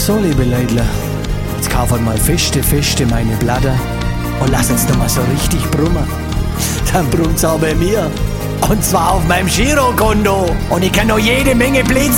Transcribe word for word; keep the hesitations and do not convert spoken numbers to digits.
So, liebe Leute, jetzt kaufen mal feste, feste meine Blätter und lass jetzt noch mal so richtig brummen. Dann brummt's auch bei mir. Und zwar auf meinem Girokonto. Und ich kann noch jede Menge Blödsinn